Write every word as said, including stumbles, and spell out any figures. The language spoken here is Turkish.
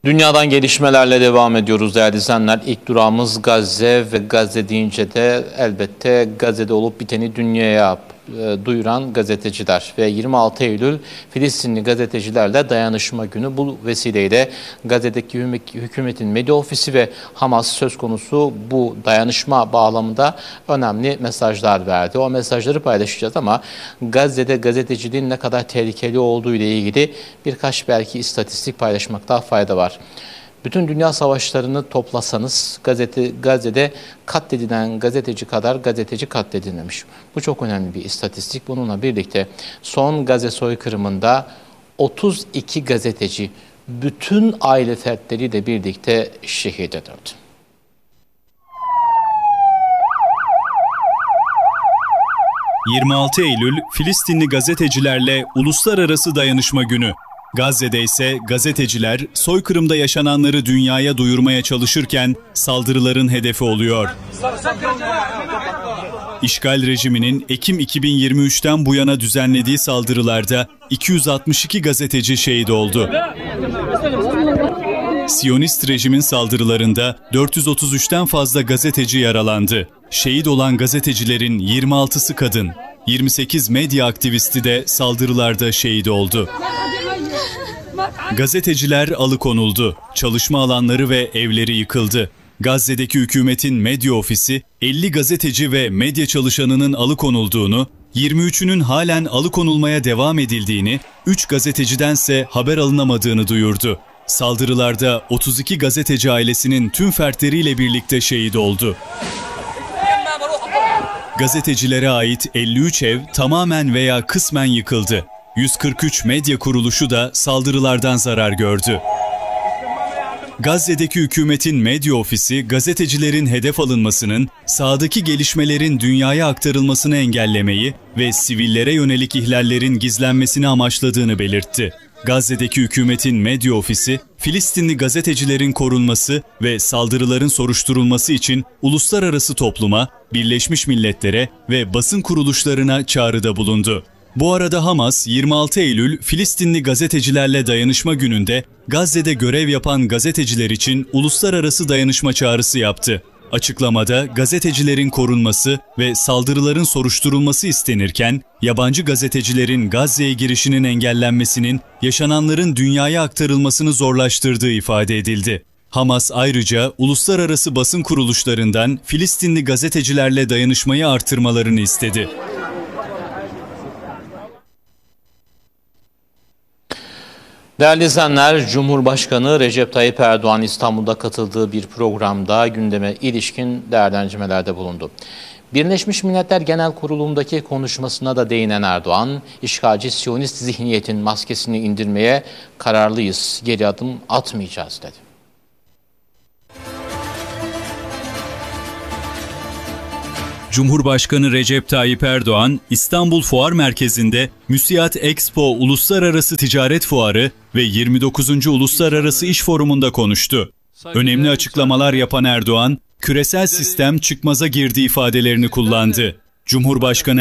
Dünyadan gelişmelerle devam ediyoruz değerli izleyenler. İlk durağımız Gazze ve Gazze deyince de elbette Gazze'de olup biteni dünyaya e, duyuran gazeteciler ve yirmi altı Eylül Filistinli gazetecilerle dayanışma günü. Bu vesileyle Gazze'deki hükümetin medya ofisi ve Hamas söz konusu bu dayanışma bağlamında önemli mesajlar verdi. O mesajları paylaşacağız ama Gazze'de gazeteciliğin ne kadar tehlikeli olduğu ile ilgili birkaç belki istatistik paylaşmakta fayda var. Bütün dünya savaşlarını toplasanız gazete, Gazze'de katledilen gazeteci kadar gazeteci katledilmemiş. Bu çok önemli bir istatistik. Bununla birlikte son Gazze soykırımında otuz iki gazeteci bütün aile fertleriyle birlikte şehit edildi. yirmi altı Eylül Filistinli gazetecilerle Uluslararası Dayanışma Günü. Gazze'de ise gazeteciler soykırımda yaşananları dünyaya duyurmaya çalışırken saldırıların hedefi oluyor. İşgal rejiminin Ekim iki bin yirmi üç'ten bu yana düzenlediği saldırılarda iki yüz altmış iki gazeteci şehit oldu. Siyonist rejimin saldırılarında dört yüz otuz üç'ten fazla gazeteci yaralandı. Şehit olan gazetecilerin yirmi altısı kadın. yirmi sekiz medya aktivisti de saldırılarda şehit oldu. Gazeteciler alıkonuldu. Çalışma alanları ve evleri yıkıldı. Gazze'deki hükümetin medya ofisi elli gazeteci ve medya çalışanının alıkonulduğunu, yirmi üç'ünün halen alıkonulmaya devam edildiğini, üç gazetecidense haber alınamadığını duyurdu. Saldırılarda otuz iki gazeteci ailesinin tüm fertleriyle birlikte şehit oldu. Gazetecilere ait elli üç ev tamamen veya kısmen yıkıldı. yüz kırk üç medya kuruluşu da saldırılardan zarar gördü. Gazze'deki hükümetin medya ofisi gazetecilerin hedef alınmasının, sahadaki gelişmelerin dünyaya aktarılmasını engellemeyi ve sivillere yönelik ihlallerin gizlenmesini amaçladığını belirtti. Gazze'deki hükümetin medya ofisi, Filistinli gazetecilerin korunması ve saldırıların soruşturulması için uluslararası topluma, Birleşmiş Milletler'e ve basın kuruluşlarına çağrıda bulundu. Bu arada Hamas, yirmi altı Eylül Filistinli gazetecilerle dayanışma gününde Gazze'de görev yapan gazeteciler için uluslararası dayanışma çağrısı yaptı. Açıklamada gazetecilerin korunması ve saldırıların soruşturulması istenirken, yabancı gazetecilerin Gazze'ye girişinin engellenmesinin yaşananların dünyaya aktarılmasını zorlaştırdığı ifade edildi. Hamas ayrıca uluslararası basın kuruluşlarından Filistinli gazetecilerle dayanışmayı artırmalarını istedi. Değerli izleyenler, Cumhurbaşkanı Recep Tayyip Erdoğan İstanbul'da katıldığı bir programda gündeme ilişkin değerlendirmelerde bulundu. Birleşmiş Milletler Genel Kurulu'ndaki konuşmasına da değinen Erdoğan, işgalci Siyonist zihniyetin maskesini indirmeye kararlıyız, geri adım atmayacağız dedi. Cumhurbaşkanı Recep Tayyip Erdoğan, İstanbul Fuar Merkezi'nde Müsiat Expo Uluslararası Ticaret Fuarı ve yirmi dokuzuncu Uluslararası İş Forumu'nda konuştu. Önemli açıklamalar yapan Erdoğan, küresel sistem çıkmaza girdi ifadelerini kullandı. Cumhurbaşkanı